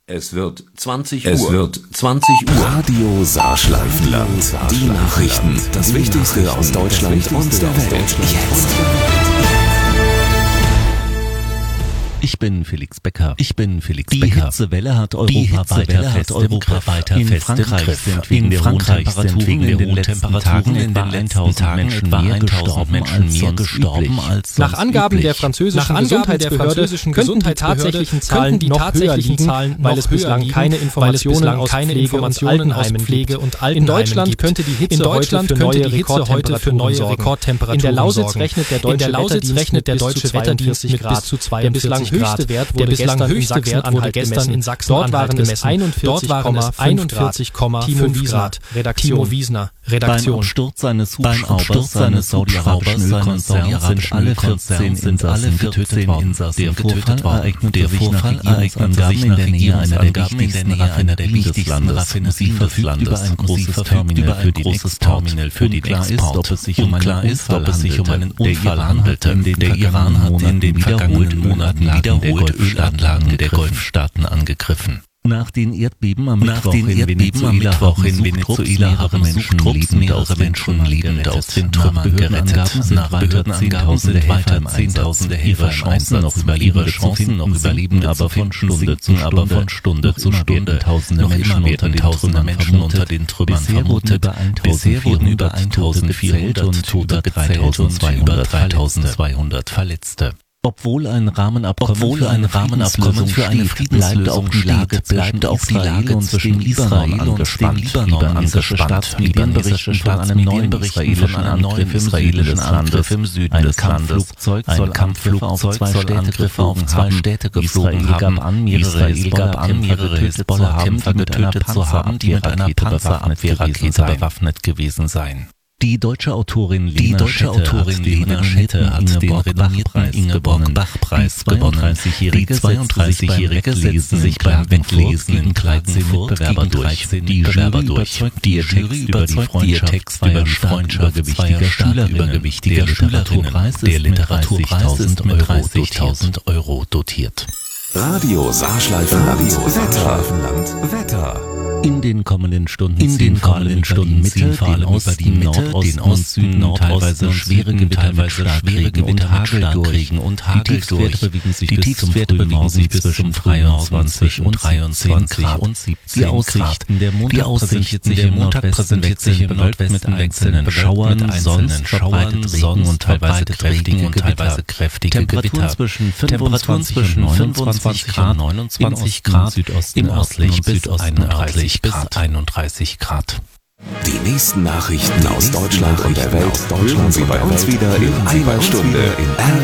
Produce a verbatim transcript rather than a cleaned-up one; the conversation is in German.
Es wird zwanzig Uhr. Es wird zwanzig Uhr. Radio Saarschleifenland. Die Nachrichten. Das Wichtigste aus Deutschland und der Welt. Jetzt. Ich bin Felix Becker. Ich bin Felix Die Becker. Europa hat Europa Die Hitzewelle hat Europa weiter in fest Frankreich im Griff. sind wegen In der Frankreich hohen sind wegen der in den hohen letzten Temperaturen Tagen in den letzten Tagen Menschen etwa mehr tausend gestorben Menschen als mehr sonst gestorben üblich. als Nach sonst Angaben üblich. der französischen Nach Angaben der Gesundheitsbehörde französischen könnten die tatsächlichen Zahlen die tatsächlichen Zahlen, weil es bislang keine Informationen aus keine Pflege Informationen und aus Altenheimen Pflege gibt. und Altenheimen In Deutschland gibt. könnte die Hitze In Deutschland heute für könnte neue die Hitze heute für neue Rekordtemperaturen Rekordtemperaturen In der Lausitz sorgen. rechnet der In deutsche der Lausitz Wetterdienst rechnet der mit bis deutsche zu Wetterdienst zweiundvierzig mit Grad. bis zu Der bislang zweiundvierzig höchste Grad. Wert Der wurde bislang gestern in höchste Wert wurde Sachsen-Anhalt gestern gemessen. in Sachsen-Anhalt Dort waren es gemessen. Dort waren es einundvierzig Komma fünf Grad. Redaktion. Timo Wiesner, Beim Redaktion. Absturz seines Beim Absturz seines saudi-arabischen Ölkonzerns sind alle vierzehn Insassen getötet worden. Der Vorfall ereignete sich nach Regierungsangaben in der Nähe einer der wichtigsten Raffinerien des Landes. Sie verfügt über ein großes Terminal für den Export. Für den Export. Ob es sich um einen Unfall handelte. Der Iran hat in den wiederholten Monaten wiederholt Ölanlagen der Golfstaaten angegriffen. Nach den Erdbeben am Mittwoch in Venezuela, in Venezuela haben Menschen lebend aus Menschen lebend aus den Trümmern gerettet. Nach Behördenangaben sind weiter Zehntausende Helfer Chancen noch über ihre Chancen noch überleben, aber von Stunde zu Stunde, von Stunde zu Stunde. Tausende Menschen werden tausende Menschen unter den Trümmern vermutet. Bisher wurden über eintausendvierhundert Tote gezählt und über dreitausendzweihundert Verletzte. Obwohl ein Rahmenabkommen Obwohl für ein eine Rahmenabkommen für eine Friedenslösung bleibt auch die Lage bleibt auch die Lage zwischen Israel und dem Libanon angespannt. Libanon berichten von einem neuen israelischen Angriff israelischen Angriff im Süden des Landes. Ein Kampfflugzeug soll Angriffe auf zwei Städte geflogen haben. Israel gab an, mehrere Hisbollah-Kämpfer getötet zu haben, die mit einer Panzerabwehrrakete bewaffnet gewesen seien. Die deutsche Autorin Lena Die deutsche Schette Autorin hat Lena den Schette hat den Ingeborg renommierten Ingeborg Bach-Preis gewonnen. Die zweiunddreißigjährige setzte sich beim Weglesen in Klagenfurt gegen dreizehn Mitbewerber durch. Die Jury überzeugt die Text über die Freundschaft übergewichtiger Schülerinnen. Der Schülerinnen. Der Literaturpreis ist mit dreißigtausend Euro dotiert. Radio Saarschleifenland. Wetter. Wetter. In den kommenden Stunden In den kommenden Stunden Mitte, vor allem über die Mitte, den Ostsüden, teilweise schwere Gewitter mit Starkregen und Hageldurchregen und Hagel-Tiefstwerte bewegen sich Die bis zum Tiefstwerte frühen bewegen Morgen sich bis zwischen zum frühen Morgen dreiundzwanzig und dreiundzwanzig Grad und siebzehn Die Aussichten der Montag Die Aussichten präsentiert sich der im Montag Nordwesten präsentiert sich im bewölkt Nordwesten mit einzelnen bewölkt Schauern, mit sonst einzelnen verbreitet Schauern, Regen sonst und teilweise verbreitet kräftige Regen und Gewitter. teilweise kräftige Temperaturen Gewitter. zwischen Temperaturen fünfundzwanzig zwischen und fünfundzwanzig Grad, und neunundzwanzig Grad, Südosten im östlich bis Südosten einunddreißig bis Grad. einunddreißig Grad. Die nächsten Nachrichten aus Deutschland und der Welt hören Sie bei uns wieder in einer Stunde in